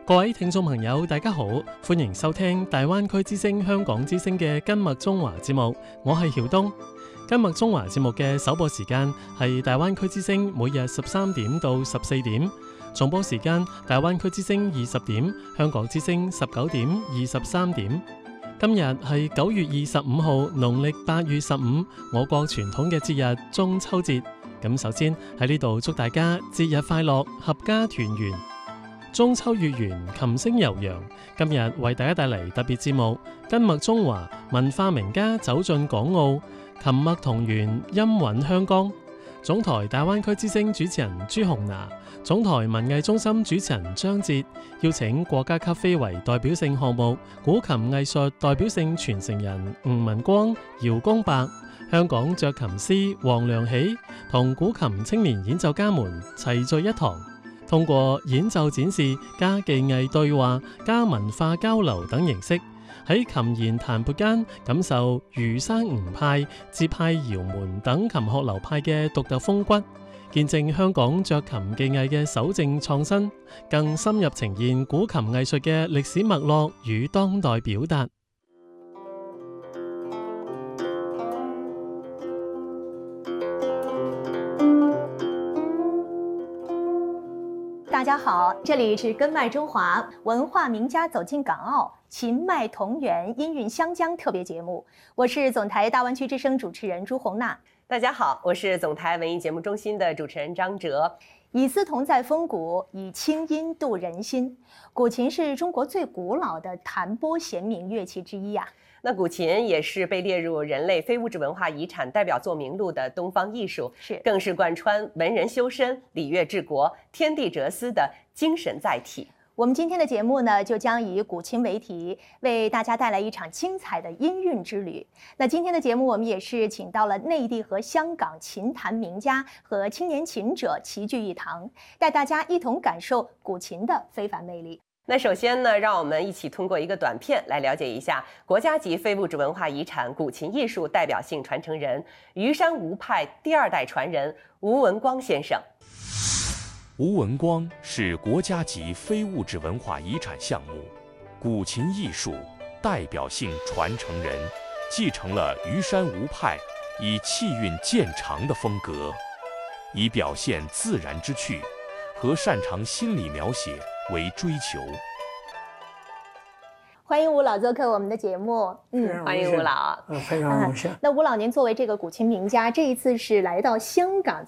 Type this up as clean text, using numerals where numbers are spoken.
各位聽眾朋友，大家好，歡迎收聽大灣區之聲香港之聲嘅今麥中華節目，我係曉東。今麥中華節目嘅首播時間係大灣區之聲每日13點到14點，重播時間大灣區之聲20點，香港之聲19點23點。今日係9月25號，農曆8月15，我國傳統嘅節日中秋節。咁首先喺呢度祝大家節日快樂，合家團圓。中秋月圓，琴聲悠揚。今日為大家帶嚟特別節目《今麥中華》，文化名家走進港澳，琴麥同源，音韻香江。總台大灣區之聲主持人朱紅娜，總台文藝中心主持人張哲，邀請國家級非遺代表性項目古琴藝術代表性傳承人吳文光、姚公伯，香港斲琴師黃良喜同古琴青年演奏家們齊聚一堂，通過演奏展示加技藝對話加文化交流等形式，喺琴弦彈撥間感受餘山吳派、節派姚門等琴學流派嘅獨特風骨，見證香港斲琴技藝嘅守正創新，更深入呈現古琴藝術嘅歷史脈絡與當代表達。 大家好，这里是根脉中华文化名家走进港澳，琴脉同源，音韵湘江特别节目。我是总台大湾区之声主持人朱红娜。 大家好，我是总台文艺节目中心的主持人张哲。 以丝同在风骨，以清音度人心。古琴是中国最古老的弹拨弦鸣乐器之一啊。 那古琴也是被列入人类非物质文化遗产代表作名录的东方艺术，更是贯穿文人修身、礼乐治国、天地哲思的精神载体。 我们今天的节目呢，就将以古琴为题，为大家带来一场精彩的音韵之旅。那今天的节目，我们也是请到了内地和香港琴坛名家和青年琴者齐聚一堂，带大家一同感受古琴的非凡魅力。 那首先呢，让我们一起通过一个短片来了解一下国家级非物质文化遗产古琴艺术代表性传承人虞山吴派第2代传人吴文光先生。 吴文光是国家级非物质文化遗产项目古琴艺术代表性传承人，继承了虞山吴派以气韵渐长的风格，以表现自然之趣和擅长心理描写为追求。 欢迎吴老做客我们的节目。 欢迎吴老。 非常荣幸。 那吴老，您作为这个古琴名家，这一次是来到香港